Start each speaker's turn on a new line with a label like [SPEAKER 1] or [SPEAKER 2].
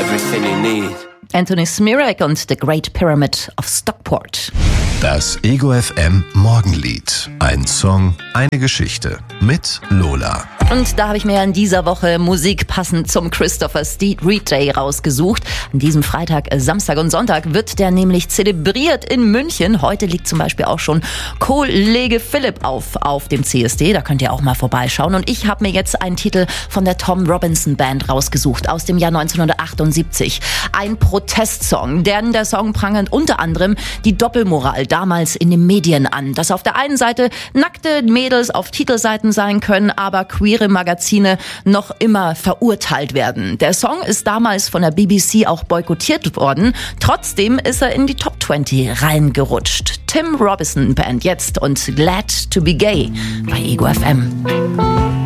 [SPEAKER 1] everything you need.
[SPEAKER 2] Anthony Smirek und The Great Pyramid of Stockport.
[SPEAKER 3] Das Ego FM Morgenlied. Ein Song, eine Geschichte. Mit Lola.
[SPEAKER 2] Und da habe ich mir in dieser Woche Musik passend zum Christopher Street Day rausgesucht. An diesem Freitag, Samstag und Sonntag wird der nämlich zelebriert in München. Heute liegt zum Beispiel auch schon Kollege Philipp auf dem CSD. Da könnt ihr auch mal vorbeischauen. Und ich habe mir jetzt einen Titel von der Tom Robinson Band rausgesucht aus dem Jahr 1978. Ein Protestsong, denn der Song prangert unter anderem die Doppelmoral damals in den Medien an. Dass auf der einen Seite nackte Mädels auf Titelseiten sein können, aber queere Magazine noch immer verurteilt werden. Der Song ist damals von der BBC auch boykottiert worden. Trotzdem ist er in die Top 20 reingerutscht. Tim Robinson Band jetzt und Glad to be Gay bei Ego FM.